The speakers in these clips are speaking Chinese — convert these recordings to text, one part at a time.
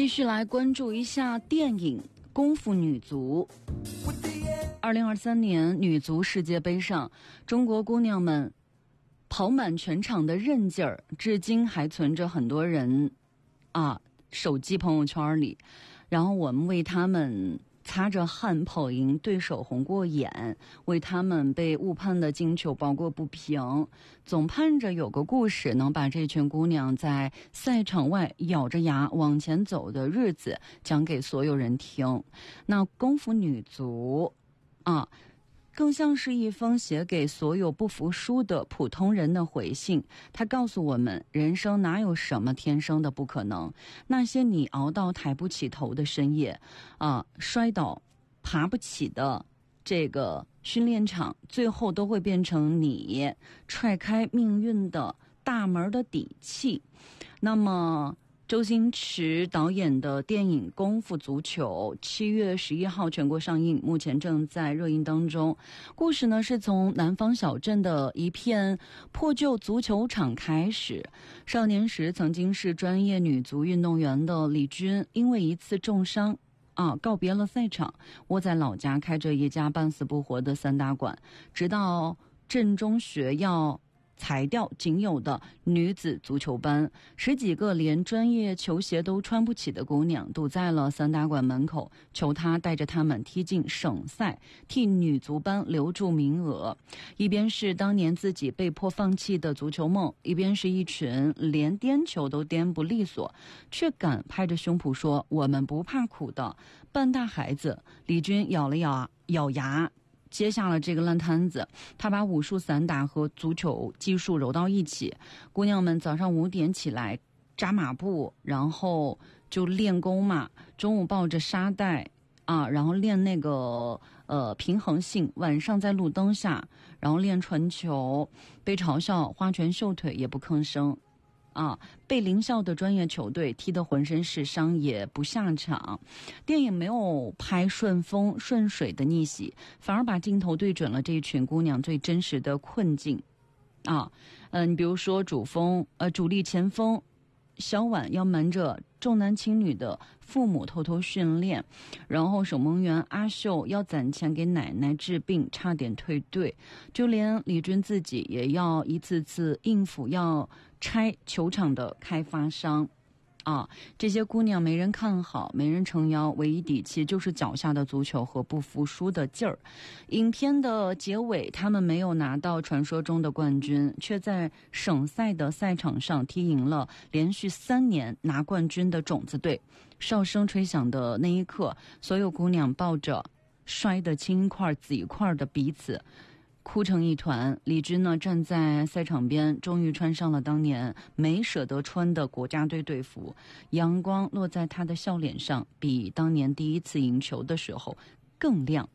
继续来关注一下电影《功夫女足》。2023年女足世界杯上，中国姑娘们跑满全场的韧劲儿，至今还存着很多人手机朋友圈里。然后我们为他们擦着汗跑赢对手红过眼，为他们被误判的金球抱过不平，总盼着有个故事能把这群姑娘在赛场外咬着牙往前走的日子讲给所有人听。那功夫女足更像是一封写给所有不服输的普通人的回信。它告诉我们，人生哪有什么天生的不可能，那些你熬到抬不起头的深夜摔倒爬不起的这个训练场，最后都会变成你踹开命运的大门的底气。那么周星驰导演的电影《功夫足球》7月11号全国上映，目前正在热映当中。故事呢是从南方小镇的一片破旧足球场开始。少年时曾经是专业女足运动员的李军，因为一次重伤告别了赛场，窝在老家开着一家半死不活的散打馆，直到镇中学要裁掉仅有的女子足球班，10几个连专业球鞋都穿不起的姑娘堵在了散打馆门口，求他带着他们踢进省赛，替女足班留住名额。一边是当年自己被迫放弃的足球梦，一边是一群连颠球都颠不利索却敢拍着胸脯说我们不怕苦的半大孩子。李军咬牙接下了这个烂摊子，他把武术、散打和足球技术揉到一起。姑娘们早上5点起来扎马步，然后就练功嘛。中午抱着沙袋然后练那个平衡性。晚上在路灯下，然后练传球，被嘲笑花拳绣腿也不吭声。被邻校的专业球队踢得浑身是伤也不下场。电影没有拍顺风顺水的逆袭，反而把镜头对准了这群姑娘最真实的困境。你比如说主力前锋小婉要瞒着重男轻女的父母偷偷训练，然后守门员阿秀要攒钱给奶奶治病，差点退队。就连李军自己也要一次次应付要拆球场的开发商。这些姑娘没人看好，没人撑腰，唯一底气就是脚下的足球和不服输的劲儿。影片的结尾，他们没有拿到传说中的冠军，却在省赛的赛场上踢赢了连续3年拿冠军的种子队。哨声吹响的那一刻，所有姑娘抱着摔得青一块紫一块的彼此哭成一团。李军呢站在赛场边，终于穿上了当年没舍得穿的国家队队服，阳光落在他的笑脸上，比当年第一次赢球的时候更亮。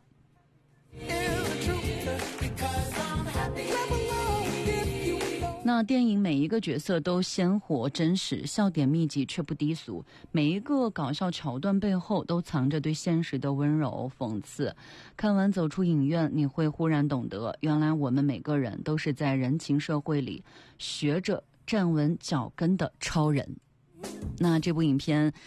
那电影每一个角色都鲜活真实，笑点密集却不低俗，每一个搞笑桥段背后都藏着对现实的温柔讽刺。看完走出影院，你会忽然懂得，原来我们每个人都是在人情社会里学着站稳脚跟的超人。那这部影片